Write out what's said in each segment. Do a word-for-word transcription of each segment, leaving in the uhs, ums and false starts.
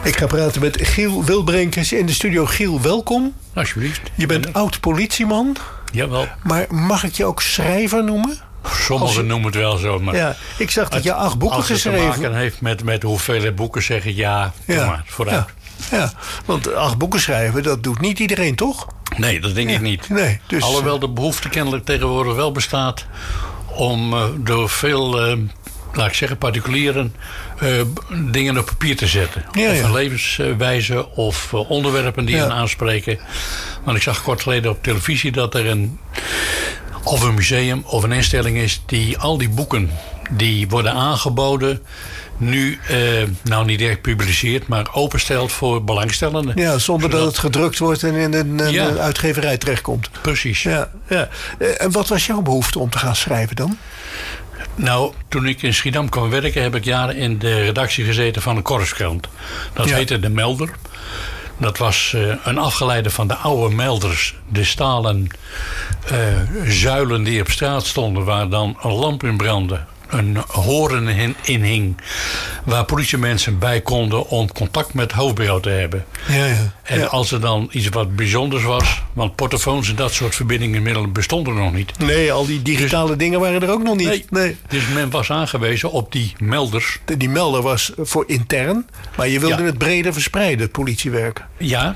Ik ga praten met Giel Wilbrinkers in de studio. Giel, welkom. Alsjeblieft. Je bent en... oud-politieman. Jawel. Maar mag ik je ook schrijver noemen? Sommigen je... noemen het wel zo. Maar ja, ik zag dat je acht boeken als het geschreven Als het te maken heeft met, met hoeveel boeken, zeg ik ja, ja. Kom maar, vooruit. Ja. ja, want acht boeken schrijven, dat doet niet iedereen, toch? Nee, dat denk ja. ik niet. Nee, dus... Alhoewel de behoefte kennelijk tegenwoordig wel bestaat om uh, door veel... Uh, laat ik zeggen, particulieren uh, dingen op papier te zetten. Ja, of ja. een levenswijze of uh, onderwerpen die ja. hen aanspreken. Want ik zag kort geleden op televisie dat er een... of een museum of een instelling is die al die boeken die worden aangeboden... nu, uh, nou niet direct publiceert, maar openstelt voor belangstellenden. Ja, zonder Zodat... dat het gedrukt wordt en in een, een ja. uitgeverij terechtkomt. Precies. Ja, ja. En wat was jouw behoefte om te gaan schrijven dan? Nou, toen ik in Schiedam kwam werken, heb ik jaren in de redactie gezeten van een korpskrant. Dat ja. heette De Melder. Dat was uh, een afgeleide van de oude melders. De stalen uh, zuilen die op straat stonden, waar dan een lamp in brandde. Een horen in, in hing. Waar politiemensen bij konden om contact met het hoofdbureau te hebben. Ja, ja. En ja. als er dan iets wat bijzonders was... want portofoons en dat soort verbindingenmiddelen bestonden nog niet. Nee, al die digitale dus, dingen waren er ook nog niet. Nee, nee. Dus men was aangewezen op die melders. De, die melder was voor intern, maar je wilde ja. het breder verspreiden, het politiewerk. Ja.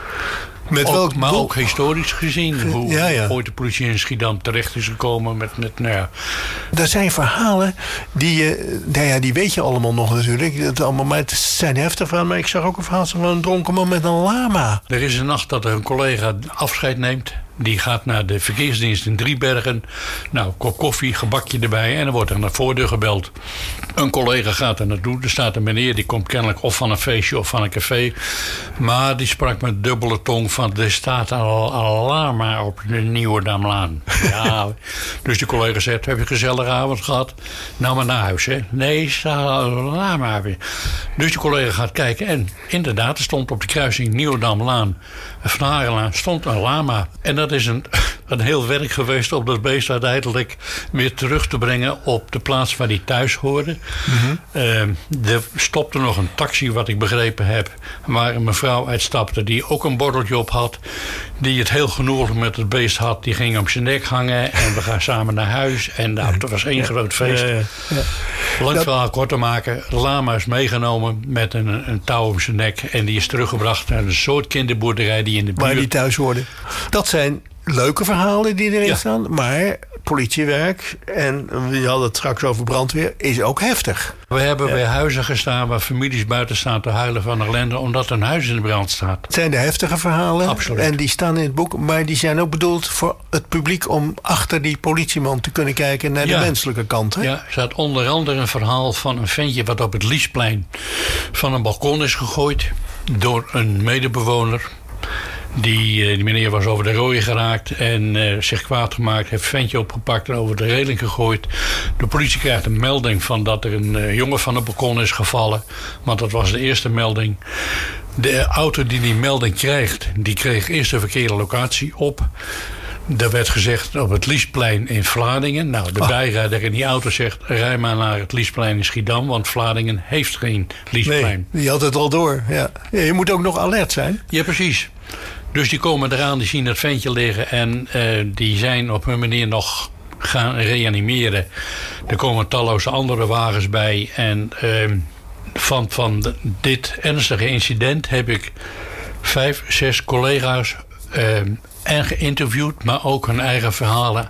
Met ook, welk maar doel? ook historisch gezien. Hoe ja, ja. ooit de politie in Schiedam terecht is gekomen. Met, met, nou ja. Er zijn verhalen die je... Nou ja, die weet je allemaal nog natuurlijk. Het, allemaal, maar het zijn heftige verhalen. Maar ik zag ook een verhaal van een dronken man met een lama. Er is een nacht dat er een collega afscheid neemt. Die gaat naar de verkeersdienst in Driebergen. Nou, kop koffie, gebakje erbij. En dan wordt er naar de voordeur gebeld. Een collega gaat er naartoe. Er staat een meneer, die komt kennelijk of van een feestje of van een café. Maar die sprak met dubbele tong van... er staat al alarma op de Nieuwe Damlaan. Ja, dus de collega zegt, heb je een gezellige avond gehad? Nou, maar naar huis, hè? Nee, staat al alarma weer. Dus de collega gaat kijken. En inderdaad, er stond op de kruising Nieuwe Damlaan... Van Hagelaan stond een lama. En dat is een, een heel werk geweest om dat beest uiteindelijk weer terug te brengen op de plaats waar hij thuis hoorde. Mm-hmm. Uh, er stopte nog een taxi, wat ik begrepen heb, waar een mevrouw uitstapte die ook een bordeltje op had. Die het heel genoeglijk met het beest had. Die ging om zijn nek hangen en we gaan samen naar huis. En nou, het was één ja. groot feest. Ja, ja, ja. Lang dat... verhaal kort te maken. De lama is meegenomen met een, een touw om zijn nek. En die is teruggebracht naar een soort kinderboerderij die in de buurt... Waar die thuis hoorde. Dat zijn leuke verhalen die erin ja. staan. Maar politiewerk, en we hadden het straks over brandweer, is ook heftig. We hebben ja. bij huizen gestaan waar families buiten staan te huilen van ellende omdat een huis in de brand staat. Het zijn de heftige verhalen. Absoluut. En die staan in het boek, maar die zijn ook bedoeld voor het publiek om achter die politieman te kunnen kijken naar ja. de menselijke kant. Hè? Ja, er staat onder andere een verhaal van een ventje wat op het Liesplein van een balkon is gegooid door een medebewoner. Die, die meneer was over de rooie geraakt en uh, zich kwaad gemaakt. Heeft het ventje opgepakt en over de reling gegooid. De politie krijgt een melding van dat er een uh, jongen van het balkon is gevallen. Want dat was de eerste melding. De auto die die melding krijgt, die kreeg eerst de verkeerde locatie op. Er werd gezegd op het Liesplein in Vlaardingen. Nou, de oh. bijrijder in die auto zegt... rij maar naar het Liesplein in Schiedam... want Vlaardingen heeft geen Liesplein. Nee, die had het al door. Ja. Ja, je moet ook nog alert zijn. Ja, precies. Dus die komen eraan, die zien dat ventje liggen... en uh, die zijn op hun manier nog gaan reanimeren. Er komen talloze andere wagens bij. En uh, van, van dit ernstige incident heb ik vijf, zes collega's... Uh, en geïnterviewd, maar ook hun eigen verhalen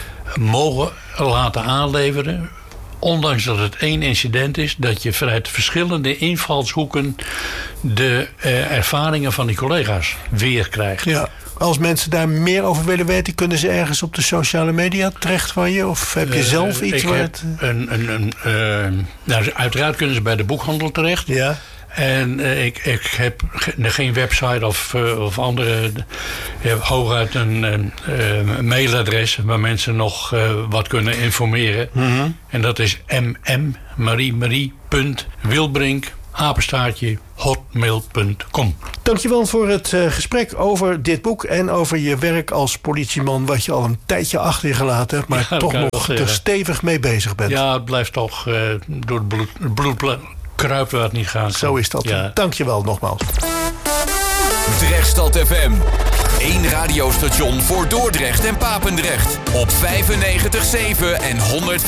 mogen laten aanleveren. Ondanks dat het één incident is, dat je vanuit verschillende invalshoeken de uh, ervaringen van die collega's weer krijgt. Ja. Als mensen daar meer over willen weten, kunnen ze ergens op de sociale media terecht van je? Of heb je uh, zelf iets? Ik waar heb het... een, een, een, uh, nou, uiteraard kunnen ze bij de boekhandel terecht. Ja. En uh, ik, ik heb geen website of, uh, of andere... Uh, hooguit een uh, uh, mailadres waar mensen nog uh, wat kunnen informeren. Mm-hmm. En dat is mm marie marie punt wilbrink apenstaartje hotmail punt com. Dankjewel voor het uh, gesprek over dit boek en over je werk als politieman, wat je al een tijdje achter je gelaten hebt, maar ja, toch nog er stevig mee bezig bent. Ja, het blijft toch uh, door het bloed, bloed kruipt waar het niet gaat. Zo is dat. Ja. Dank je wel nogmaals. Drechtstad F M. Eén radiostation voor Dordrecht en Papendrecht. Op vijfennegentig komma zeven en honderd.